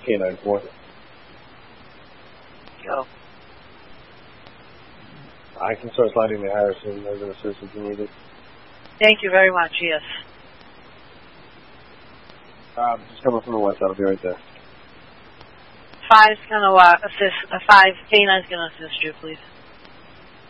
K94. Go. I can start sliding to Harrison as an assistant if you need it. Thank you very much, yes. Just coming from the west, I'll be right there. 5's going to assist, 5, K9's going to assist you, please.